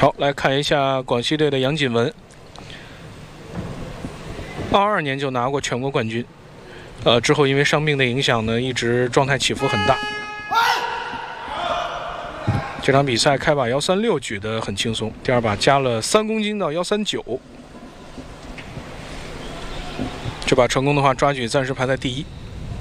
好，来看一下广西队的杨锦文，22年就拿过全国冠军，之后因为伤病的影响呢，一直状态起伏很大。这场比赛开把136举得很轻松，第二把加了3公斤到139，这把成功的话，抓举暂时排在第1。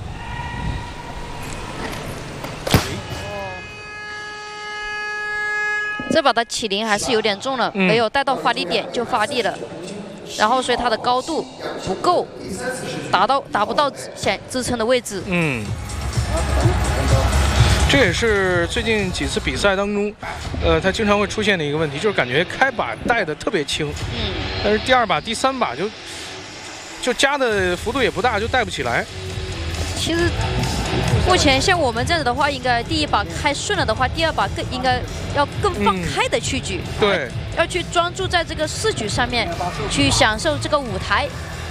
这把的起灵还是有点重了，没有带到发力点就发力了，然后所以它的高度不够，达不到想支撑的位置。 这也是最近几次比赛当中，他经常会出现的一个问题，就是感觉开把带的特别轻，但是第2把、第3把就加的幅度也不大，就带不起来。 其实目前像我们这样子的话，应该第1把开顺了的话，第2把应该要更放开的去举， 对， 要去专注在这个试举上面，去享受这个舞台。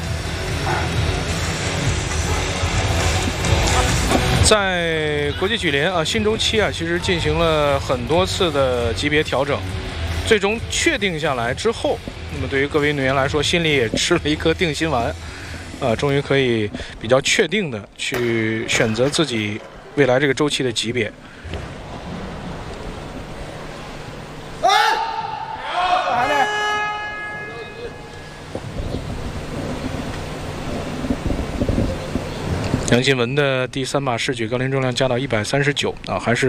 在国际举联新周期其实进行了很多次的级别调整，最终确定下来之后，那么对于各位运动员来说，心里也吃了一颗定心丸，终于可以比较确定的去选择自己未来这个周期的级别。杨锦文的第3把试举，杠铃重量加到139还是。